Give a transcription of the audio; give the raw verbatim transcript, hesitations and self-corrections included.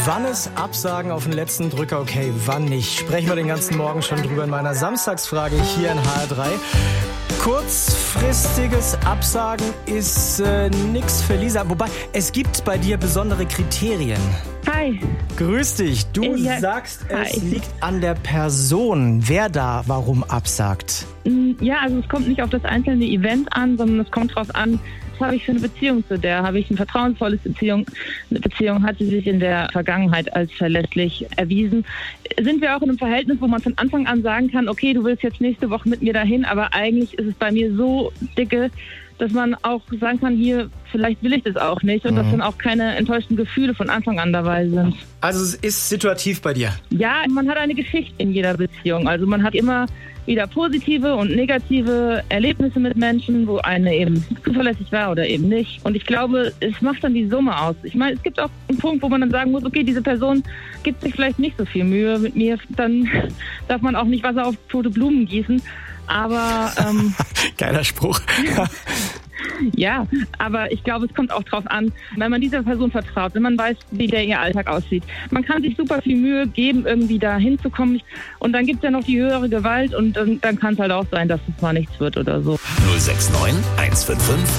Wann ist Absagen auf den letzten Drücker okay, wann nicht? Sprechen wir den ganzen Morgen schon drüber in meiner Samstagsfrage hier in H R drei. Kurzfristiges Absagen ist äh, nix für Lisa. Wobei, es gibt bei dir besondere Kriterien. Hi. Grüß dich. Du Ja. sagst, Hi. es liegt an der Person, wer da warum absagt. Ja, also es kommt nicht auf das einzelne Event an, sondern es kommt darauf an, was habe ich für eine Beziehung zu der? Habe ich eine vertrauensvolle Beziehung? Eine Beziehung hat sie sich in der Vergangenheit als verlässlich erwiesen? Sind wir auch in einem Verhältnis, wo man von Anfang an sagen kann, okay, du willst jetzt nächste Woche mit mir dahin, aber eigentlich ist es bei mir so dicke, dass man auch sagen kann, hier, vielleicht will ich das auch nicht und mhm. dass dann auch keine enttäuschten Gefühle von Anfang an dabei sind. Also es ist situativ bei dir? Ja, man hat eine Geschichte in jeder Beziehung. Also man hat immer wieder positive und negative Erlebnisse mit Menschen, wo eine eben zuverlässig war oder eben nicht. Und ich glaube, es macht dann die Summe aus. Ich meine, es gibt auch einen Punkt, wo man dann sagen muss, okay, diese Person gibt sich vielleicht nicht so viel Mühe mit mir, dann darf man auch nicht Wasser auf tote Blumen gießen. Aber ähm, geiler Spruch. Ja, aber ich glaube, es kommt auch drauf an, wenn man dieser Person vertraut, wenn man weiß, wie der ihr Alltag aussieht. Man kann sich super viel Mühe geben, irgendwie da hinzukommen. Und dann gibt es ja noch die höhere Gewalt und dann, dann kann es halt auch sein, dass es mal nichts wird oder so. null sechs neun eins fünf fünf